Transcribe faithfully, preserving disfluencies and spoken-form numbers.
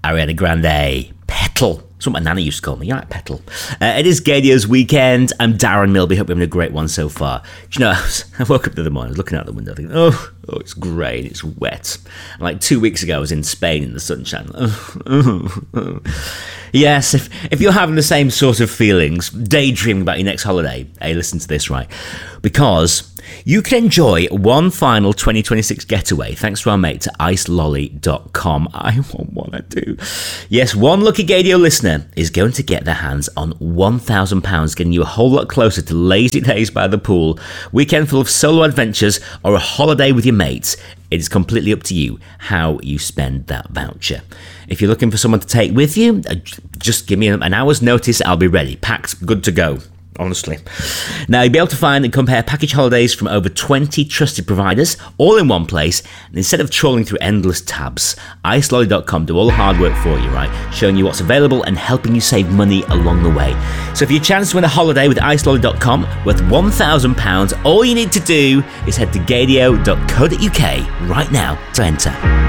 Ariana Grande, Petal. That's what my nana used to call me. You're right, Petal. Uh, it is Gaydio's weekend. I'm Darren Milby. Hope you're having a great one so far. Do you know, I, was, I woke up the other morning, I was looking out the window thinking, oh, oh, it's grey and it's wet. And like two weeks ago, I was in Spain in the sunshine. Oh, oh, oh. Yes, if, if you're having the same sort of feelings, daydreaming about your next holiday, hey, listen to this, right? Because you can enjoy one final twenty twenty-six getaway thanks to our mate to ice lolly dot com. I want one, I do. Yes, one lucky Gaydio listener is going to get their hands on one thousand pounds, getting you a whole lot closer to lazy days by the pool, weekend full of solo adventures, or a holiday with your mates. It is completely up to you how you spend that voucher. If you're looking for someone to take with you, just give me an hour's notice. I'll be ready, packed, good to go. Honestly. Now, you'll be able to find and compare package holidays from over twenty trusted providers, all in one place. And instead of trawling through endless tabs, ice lolly dot com do all the hard work for you, right? Showing you what's available and helping you save money along the way. So for your chance to win a holiday with ice lolly dot com worth one thousand pounds, all you need to do is head to gaydio dot co dot uk right now to enter.